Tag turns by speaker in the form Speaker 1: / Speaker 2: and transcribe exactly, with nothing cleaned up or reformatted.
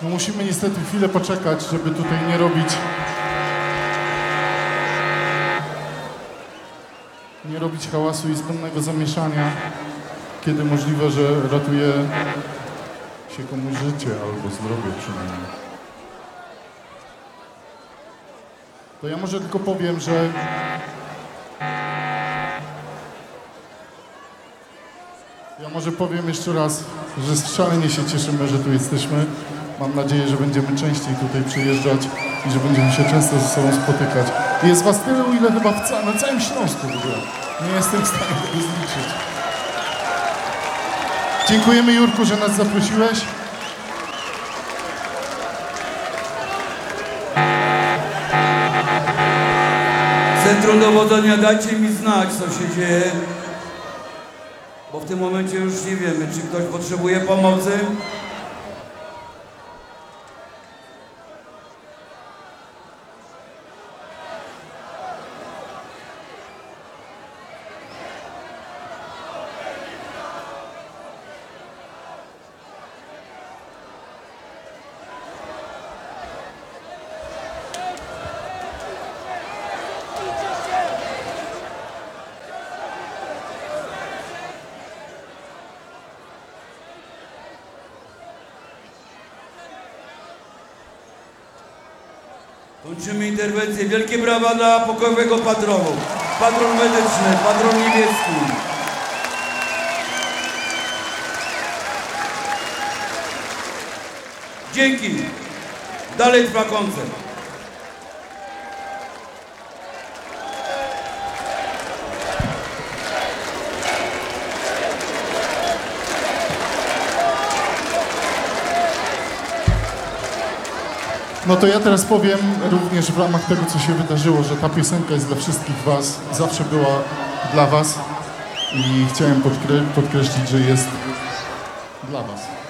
Speaker 1: No musimy niestety chwilę poczekać, żeby tutaj nie robić nie robić hałasu i zbędnego zamieszania, kiedy możliwe, że ratuje się komuś życie albo zdrowie przynajmniej. To ja może tylko powiem, że ja może powiem jeszcze raz, że szalenie się cieszymy, że tu jesteśmy. Mam nadzieję, że będziemy częściej tutaj przyjeżdżać i że będziemy się często ze sobą spotykać. Jest was tyle, ile chyba w ca na całym Śląsku w ogóle. Nie jestem w stanie tego zliczyć. Dziękujemy, Jurku, że nas zaprosiłeś.
Speaker 2: Centrum dowodzenia, dajcie mi znać, co się dzieje, bo w tym momencie już nie wiemy, czy ktoś potrzebuje pomocy. Kończymy interwencję. Wielkie brawa dla pokojowego patronu. Patron medyczny, patron niebieski. Dzięki. Dalej trwa koncert.
Speaker 1: No to ja teraz powiem również w ramach tego, co się wydarzyło, że ta piosenka jest dla wszystkich was, zawsze była dla was i chciałem podkre podkreślić, że jest dla was.